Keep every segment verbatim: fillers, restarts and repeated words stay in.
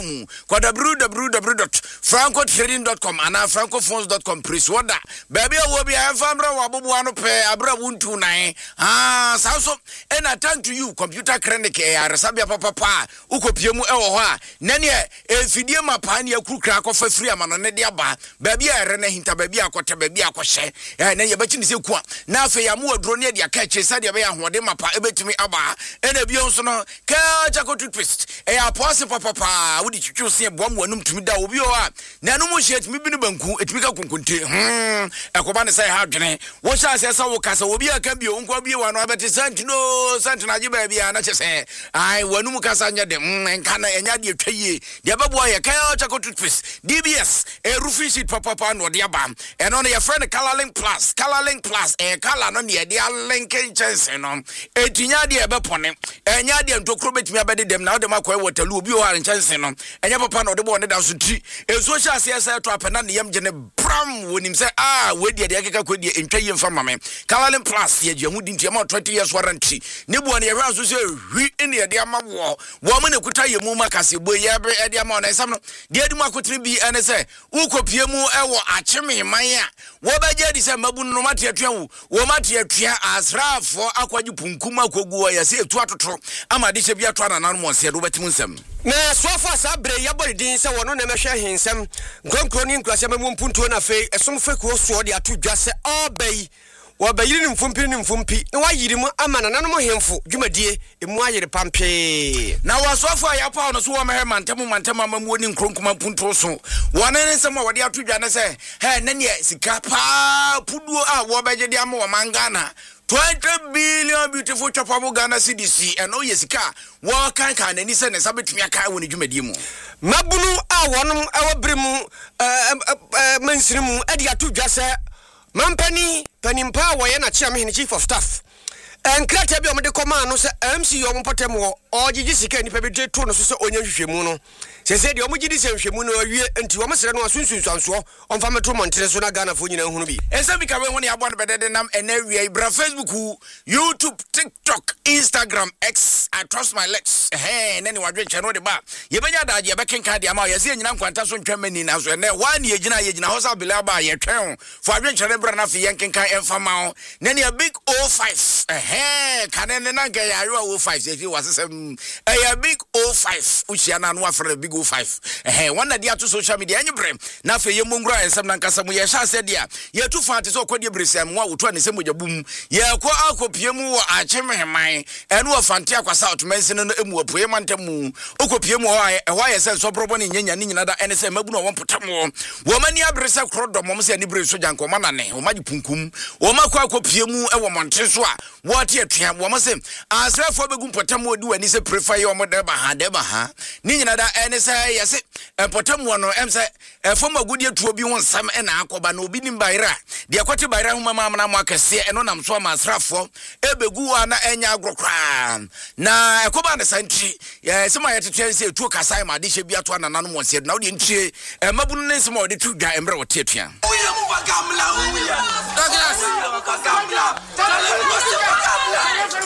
kwa w w w dot franco trading dot com ana francophones dot com please wada baby wo bia famra wa bobo ano pe abra wuntu nan ah so ena thank to you computer clinic e aresabia papa pa ukopie mu e wo ho a nane e fidie mapa ne akurukra akofa free amano ne de aba baby a ere na hinta baby akota baby akohye eh na ye bachi ne se ku na afa ya mu aduro ne de aka che sade be ya hode mapa e betimi aba ena bio nso no ka chakotu twist e apose papa pa wudi twitwu se bo am wanum tumi da obi o a na no mo hye tumi bi ne banku etumi ka kunkunte hmm ekoba ne sai ha dwene wo sha se sa wo kasa obi aka bio nko bi wa no abete santino santino age ba bia na che se ai wanum kasa nya de nka na enya de tweye de babo ye ka chakotu twist D B S e roofing sheet papa pa no de aba e no ye friend color link plus color link plus e color no de de link chance no etinya de e be pone enya de ntokro betimi abede dem na wo de makoy waterloo obi o ha chance no enya papa no de bo ne da so ti e social cs to apena ne yam gene bram wonim se ah we de de akeka ko de entwaye mfa mame color link plus ye gye hudi ntiama twenty years warranty ne bo ne ye hwa so se hwi ene de ama wo wo mo ne kuta ye mu makase bo ye be de ama na sam no de adi mu akotri bi ene se ukopie mu ewo acheme man a wo ba je di se mabu no mate atwa wo wo mate atwa asrafo akwaji punkum akogu ya se etu atoto ama de se bi ato anana mo se do betimu nsam na sofa sabre ya body din se wono na mehwe hensam nkronkro ni nkrase mamu mpuntuo na fe esom fe ko so de ato dwa se obai wa bayiri ni mfumpi ni mfumpi na wayiri mu amana na no hemfo dwumadie emu ayire pampe na wasofo ya pa no so wo mehe mantemu mantemu amamu ni nkronkuma mpuntuo so wona ne nsem wo de ato dwa na se he ne ne sika pa puduo a wo beje de ama wo mangana twenty billion beautiful chopable Ghana C D C and oh yesika wo kan kan ani se ne sabetumi aka woni dwumadie mu mabunu a wonom awobremu eh mansirimu ade ato dwa se Mampani panimpa wo ye na chairman chief of staff enkrata bi o me de koma no se M C yo mpotem wo ogigi sika nipa bi de to no so se onya hwehwemu no se se de o mugidi se hwehwemu no awie enti wo mesere no asunsunsanso on fa meto montere so na Ghana fo nyina hunu bi ensa bi ka we woni abo no bedede nam ena wie bra Facebook, YouTube, TikTok, Instagram, X. I trust my legs eh nani wadwe cheno de ba ye benya da je be kenka de ama ye se nyina nkwanta so ntwamani na so ne wan ye gina ye gina hosa bila ba ye twen fo adwe cheno bra na fi ye kenka enfama nani a big oh five eh kanene na ga ya oh five se fi wasesem eh big oh five uchi ana no afre big oh five eh wana dia to social media enye brem na fe ye mongura ensem na nkasa mu ye sha se dia ye tu fa te so kwade bresem wa woto ne se mojabum ye ko akopie mu wo achemheman eno afante akwasa otomansi no emu apoye mantamu okopie mu ho e ho ye se so brobo ne nyanya ne nyina da ene se mabu no wonpotam wo mani abrese krodom mo se ni bre so janko manane o magi punkum o makwa akopie mu e wo montre so a wo te atwa wo mo se asrafo begum potam odi wani se prefer ye o mo de ba ha de ba ha ni nyina da ene se ye se potam no em se efom agudi atuo bi won sam e na akoba na obi nim bayra de akote bayra huma ma na mo akese eno nam so ma asrafo ebegu ana enya agrokra na ekoba ne santi ye sema ye tetwe se etuo kasai ma de hye bi ato anana no mo se na wo de ntie mabunu ne sema wo de tu dwa emre wo te atua uya mu bagamla uya Douglas bagamla tale mo se bagamla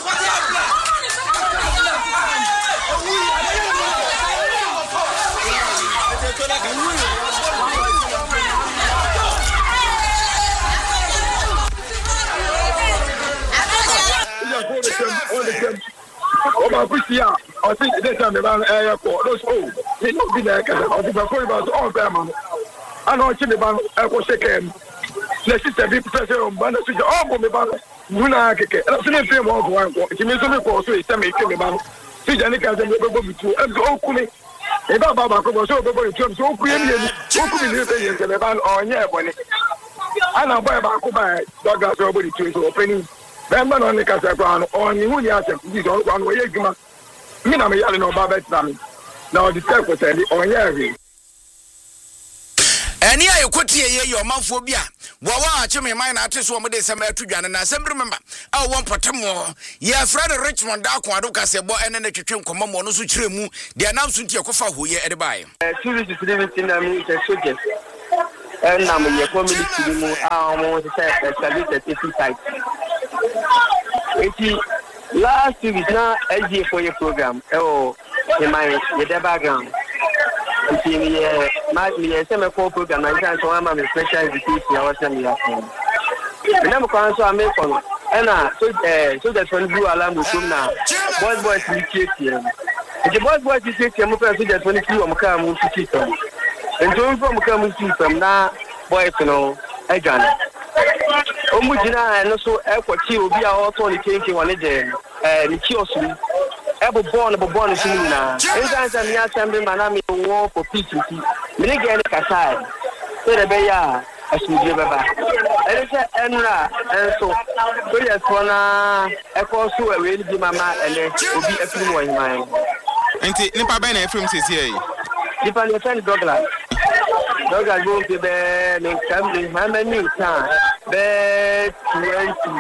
Oh my Christian, I think this time around airport. Those oh, you know, be there. I think before about all them. I know it's about airport second. Let's just be professor on Banda Switch. Oh, me ban. Muna keke. I'm saying film one one. It means something for so it's me me ban. See, Janik has a little bit too. I'm so cool. If I baba ko so baba you so cool. You cool me say you ban on yeah boy. I know boy ba ko ba Douglas Robert too so opening. Remember on the Casabran on the Union, you don't run away. Me, I'm yelling on Babette. Now the tech was on Yari. And here you could hear your mouthphobia. Wawa, Chimmy, mine artist, one day, some to Jan, and I sempre remember. I want Potamo. Yeah, Fred Richmond, Darko, Adoka, say, boy, and then the Chicken Common, no such remu. The announcement to your coffee who ye at the buy. Two weeks to live in the soldiers. And I'm in your family to the I want to say, a safety site. Last week now, S G for your program. Oh, in my the background. nti me ye ma me ye se me call program na ntan so ama me special invitation I was me ya me na mo kan so am ko na so eh so that one blue alarm ko na boys boys ni tie the boys boys tie tie mo pe so that one ki o mo ka mo tie tie nti o mo ka mo tie tie na boys no e gana o mu jina no so e ko ti obi a o to ni kenke woni de eh ni ki osuri e bo born bo born so ni na ntan sa mi assembly man me wo for peace ti me ni ge ni kasai so de be ya asumdie baba ele se enra enso so ye so na e ko so e we ni mama ele obi afiri mo himan enti nipa ben na efrim sisi yi nipa ni friend Douglas Douglas go be be me kam ni mama ni ta be twenty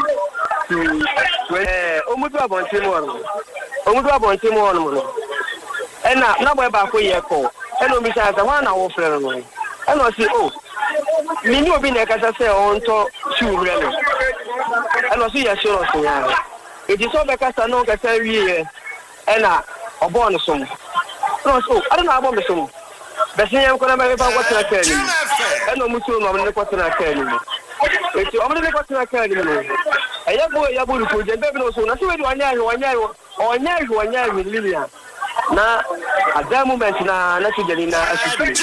to eh omudu abonte mo no omudu abonte mo no ena na boy ba ko ye ko ena omi sa sa na wo frere no ena o si oh mini obi na kasa se on to shuure no ena o si ye sure so ya e di so be kasa no kasa wie ena obo no so no so I don't know about me so be se yam ko na be ba ko tra ka ni ena mu so no me ko tra ka ni e ti o me ko tra ka ni no e ya bo ya bo ko je be no so na so we di wanya wanya onya wanya million na at that moment na na tujani na asisi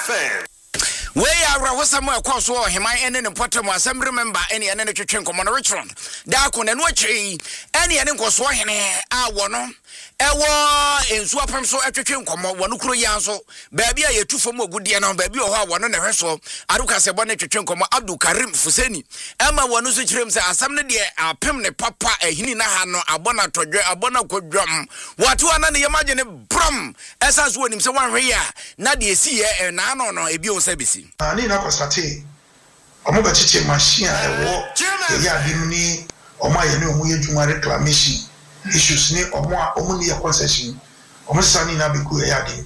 we are wasam across war heman ene ne potem assembly member ene ene ne twetwen komo no Richmond da ko ne no atwi ene ene nkoso hene a wo no ewo ensu apem so atwetwen komo wo no kuro yanso baabi a yetufo mu ogudie no baabi o ho a wo no ne hweso aruka se bo ne twetwen komo Abdul Karim Fuseni ema wo no so kirem se asam ne de apem ne papa ehini na ha no abona todwe abona kodwam watu ana ne yemaje ne brom esa so onim se wanhwe ya na de esi ye na no no ebi o sabisi ani na kwasate omo ba chiche machine a ewo ya dimni omo aye ne omo yedwuma reclamation issues ni omo a omo ni concession omo sani na beku ya dim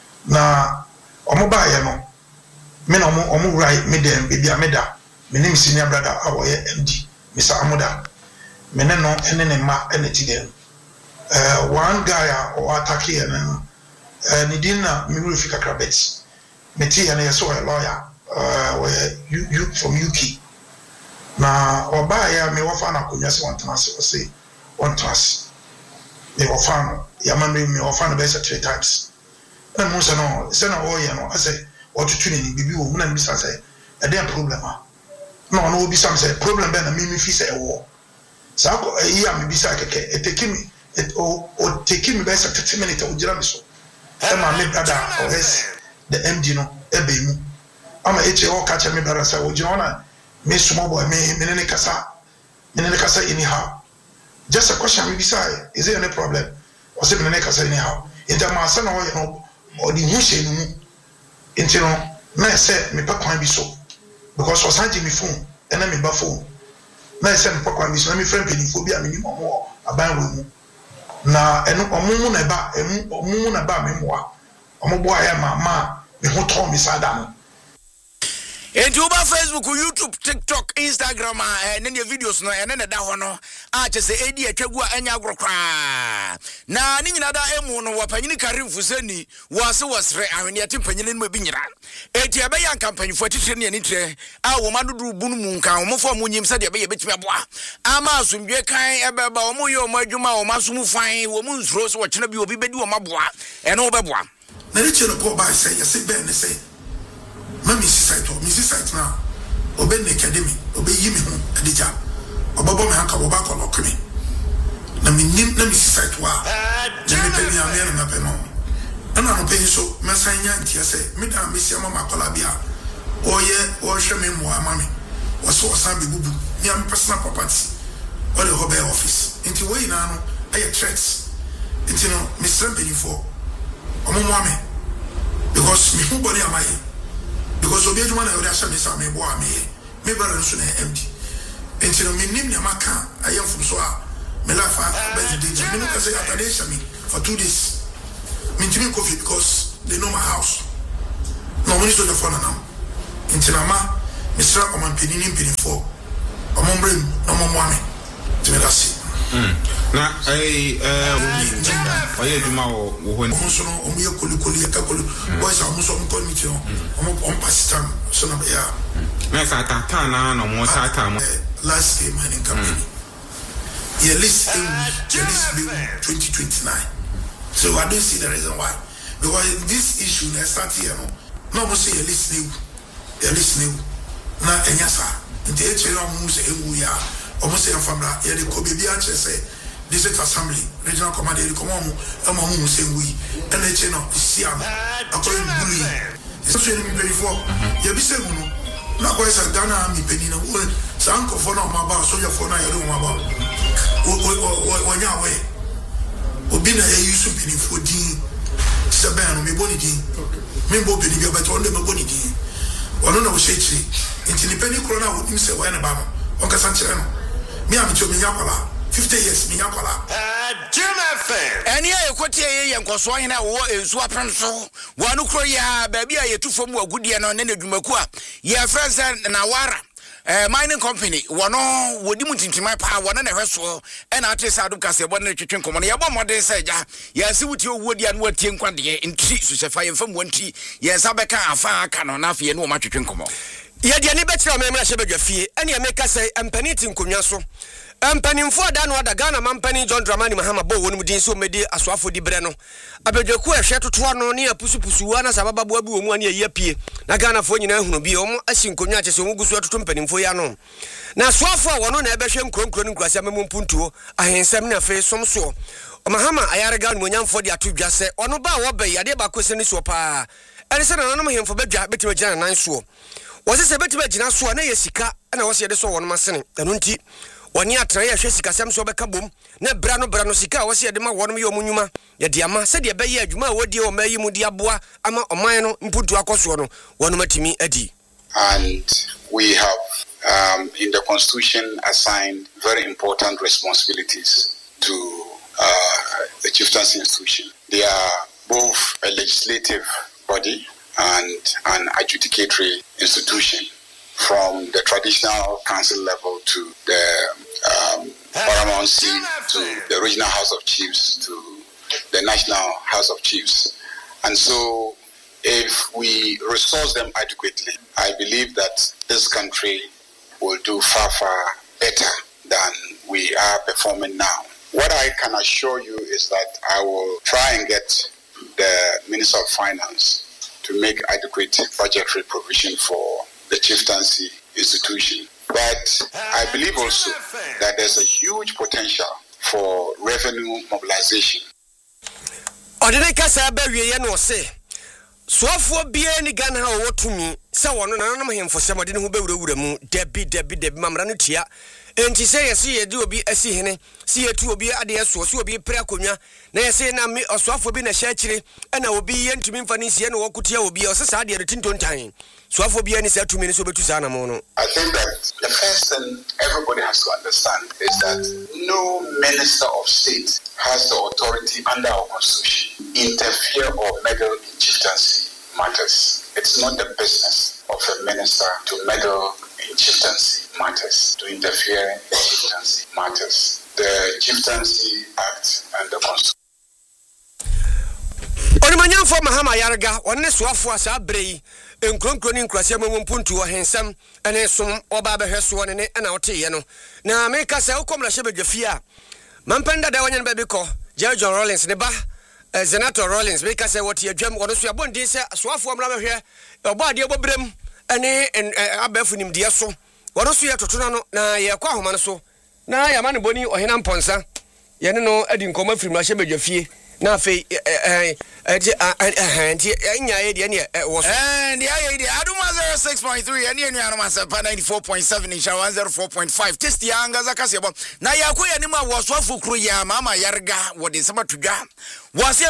na omo ba ye no me na omo omo right me dem be bia me da me nim senior brother a wo ye M D Mister Amuda me ne no ene ne ma ene ti dem eh one guy a o attack here na eh ni din na me ru fika krabet Meti and so a lawyer, uh, where you, you from U K. Now, or by ya may offer a kunyas one task or say one task. May offer Yamami may offer the best three times. And most of all, send a warrior, I say, or to tune in, be woman and Mister Say, a damn problem. No, no, be some say, problem ben a mimi fee a war. So a year may be psychic, it take me, it or take me best at thirty minutes of Jeramiso. And my brother or his. The M D no ebe mu ama eche o ka che me brother say o jona me small boy me me ne kasa me ne kasa anyhow just a question me be say is there any problem o say me ne kasa anyhow into ma say no you know o di hu she nu into no na say me pa kwan bi so because o sanje me phone and na me ba phone na say me pa kwan bi so na me friend pedi fo bi a me ni mo aban wo mu na eno omumu na ba emu omumu na ba me moa omubo aya mama me ho to mi sadam YouTube, Facebook, YouTube, TikTok, Instagram, and then your videos no and then da ho no a che se edi atwagu anya agrokra na ni nyina da emu no wapanyini Karim Fuseni wase wasre ahwene ate panyini no bi nyira eti ebe ya campaign for titire ne nitre a wo madudu bunu mu nka wo mfo mo nyim sade ebe ye betimi aboa ama asomdwe kan ebe ba wo mo ye wo adwuma wo masum fan wo mu nsuro so wo kyena bi obi bedi wo maboa ene wo beboa na ni che no ko ba say yesi ben ne say mami site o mi site na obe ne academy obe yi mi ho adija obobo me hanka oba ko lokni na mi nim na mi site wa je me pe mi amia na pe no ana no pe so me sanya ntia se me da me sia mama kola bia oye o hwe me mo amami o so o san be bubu mi am personal property o le hobe office into we na no aye threats into no me send be for o mo mo ame because me hu body amaye because obi adwuma na yori asha me sa me bo ame me brother nso na M D enti no me nim ya maka ayemfum so a me la fa birthday me no ka say atade sha me for two days me ntimi coffee because they know my house no money so the phone na enti na ma me sra o man penini penini for o mo mbrem no mo mo ame ti me da si mm Na eh eh oye djuma wo wo Omo so no omo ye kolikoli ye kakoli boys omo so omo committee no omo on pastor so na ya na sa ta ta na no mo ta ta mo last day mining company ye list ye list be twenty twenty-nine. So I don't see the reason why, because this issue na start here no no mo say ye list new ye list new na enyasa nti e chere omo say enwu ya omo say famra ye de ko bibia che say district assembly regional commander de komo omo omo mo say enwu yi na che no sia according to bulu so so ni be before ye bi say mu na ko say Ghana mi peni na wo sanko for no ma ba so ye for na ye do ma ba o o o nya we obi na ye yusu peni for din seben no me boni din me bo peni bi obeto on de me boni din ono na wo she chi nti ni peni kro na wo nim se wo na ba no on ka san kire no me am cho me nya kwala fifty years me nya kwala Jim F M eni e kotie ye yenkoso hena wo ensu apem so wo anu kro ya ba bia ye tufo mu agudie no ne nedwumaku a ye friends na wara eh mining company wono wodi mutintima pa wono na hweso e na ate sa adum kase bo na twetwen komo no ye bo modern sa ja ye se wuti owodi an watie nkwade ntri so shefa ye mfam wanti ye sa beka afa aka no na afa ye no ma twetwen komo ye de ne betira me mra shebadwa fie ene me ka sai empani tinkonwa so empanimfo da no da Ghana mampani John Dramani Mahama bo wonu din so medi asoafo di bre no abedwaku ehwe totoa no ne apusupusu ana sababa bo abi wo mu ani ye pie na Ghana fo nyina hunu bi omo asinkonwa akese wo gusu atoto mpanimfo ya no na asoafo a wono na ebehwe nkronkro nkurase amemu mpuntuo ahensem na fe som so Mahama ayarega no nyamfo di atodwa se ono ba wo be yade ba kwese ni so pa ene se na nanom hemfo bedwa betima gina nan so wo se se betima gina so na ye sika na wo se yede so wono masene eno nti wani atra ya hwe sikasem so beka bom na bra no bra no sika wo se de ma wonom ye omunyuma ye de ama se de be ye adwuma wo de o ma yi mu de aboa ama oman no mputu akoso no wonom atimi adi. And we have um, in the constitution assigned very important responsibilities to uh, the chieftaincy institution. They are both a legislative body and an adjudicatory institution, from the traditional council level to the um, paramountcy, to the regional house of chiefs, to the national house of chiefs. And so if we resource them adequately, I believe that this country will do far, far better than we are performing now. What I can assure you is that I will try and get the Minister of Finance to make adequate budgetary provision for the chieftaincy institution. But I believe also that there's a huge potential for revenue mobilization. Odene kasa ba wiye no se soafo bia ni Ghana ha wotumi se wono nanam hemfo se mode ne ho bewurawura mu debi debi debi mamra no tua enti se yesi yedi obi asi hene si yetu obi ade eso si obi pre akonwa na yesi na me soafo bi na hya kire na obi ye ntumi mfa ne sie no wokutia obi o se sa de retintontan soafo bia ni se atumi ni so betu sa na mo no. I think that the first thing everybody has to understand is that no minister of state has the authority under our constitution interfere or meddle in chieftaincy matters. It's not the business of a minister to meddle in chieftaincy matters, to interfere in chieftaincy matters. The Chieftaincy Act and the Constitution. Onimanya for Mahama Yarga, one soafo asa brei enkronkro ni nkrase amumpuntu o hensam ene som oba be hweso ne na wote ye no na meka se ukomra shebedwafie a mampenda da wanyan ba biko John Rawlings ne ba Senator Rawlings meka se wote adwam wono so abondin se soafo amra behwe oba ade obobrem ene abafu nimde so wono so ye totona no na ye kwa homa no so na ya mane boni ohena mponsa ye ne no adi nkoma firi mra shebedwafie na fe eh eh eh eh nya ye de ne wo so eh de aye de aduma zero six point three ene enu anoma sepa ninety-four point seven in one oh four point five test ya ngaza kase bo na ya ko ya ni ma wo so afukuru ya mama yarga wo de sema tudwa wo se